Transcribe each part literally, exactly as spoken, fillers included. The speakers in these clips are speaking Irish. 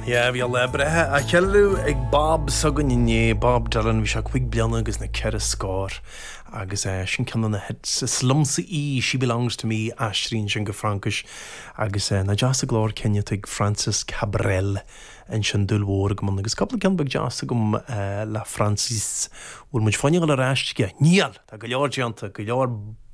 Ja, bhí le brethe a chealú ag Bob sagan inné Bob Dylan bhí se chuig bliana agus na ceir scór agus uh, sin ceanna na het slumsa í She Belongs to Me aistrín sin go Francais agus uh, na jazz a glór cenne ag Francis Cabrel en sin dulhór go man agus coppla cean bag jazz gom uh, la Francis bhfuil muid fanne le ráistige níal tá go leor deanta go leor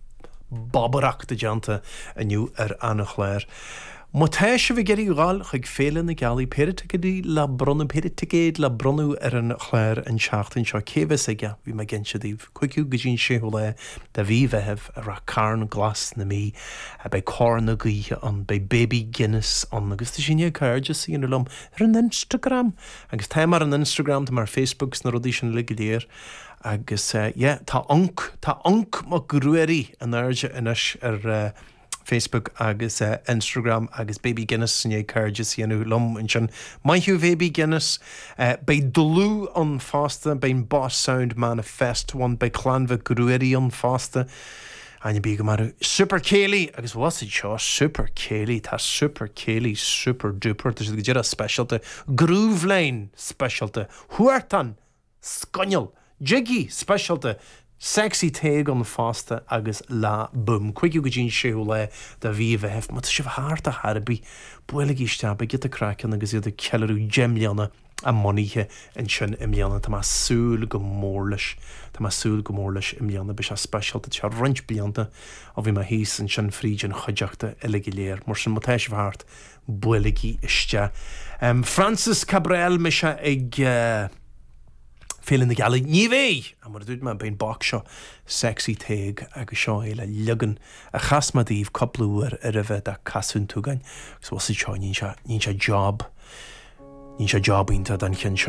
babbarachta deanta aniu ar annach léir. Má tá se bh geirí gáil chuig féile na gealaí péiritigidí le brunú péiritigéad le brunú ar an chléir an seachtain seo céhs aige bhí me ginseadíh chuiciú go dín sé le de bhí bheitheh ar a carn glas na mí a bei corn na gaíthe an bei baby Guinness an agus tá sinne cairde sí an lom ar an Instagram agus tá mar an Instagram tá mar Facebooks na rudí sin ligidéir agus uh, yeah, tá anc tá anc má grúirí an airde inis ar uh, Facebook agus uh, Instagram agus Baby Guinness sin é cairde síanú lom in sin maithú Baby Guinness uh, bei dulú an fásta bein Boss Sound Manifest one bei clanmh grúirí an fásta aine bí go mar super céalaí agus was it seo super céalaí tá super céalaí super duper tá go dtíad a specialta Groove Lane specialta Huartan Sconneal Jiggy specialta Sexy teag an fásta agus lá bum. Cuigiú go dín séú le de bhí bheith, má se bh háart a Harbí, buile giste be get a crackan agus iad a celarú gemlianna a moníthe in sin imlianna tá má súl go mórlis, tá má súl go mórlis imlianna be se specialta te rint blianta a bhí má hís in sin frídin chuideachta eile léir, mar sin má teis bh háart buile iste. Um, Francis Cabrel me se ag uh, féile na gealaí ní bhéh a mar dúid me bein bach seo sexy teag agus seo é le legan a chasmadíomh coplúar ar a bheith a casún túgain, so was seo nín se job nín se job ínta dan chin